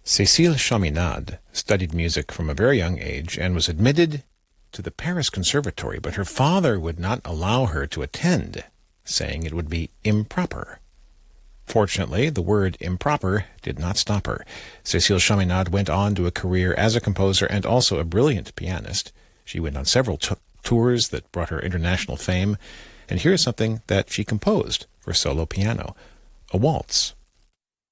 Cécile Chaminade studied music from a very young age and was admitted to the Paris Conservatory, but her father would not allow her to attend, saying it would be improper. Fortunately, the word improper did not stop her. Cécile Chaminade went on to a career as a composer and also a brilliant pianist. She went on several tours that brought her international fame, and here's something that she composed for solo piano, a waltz.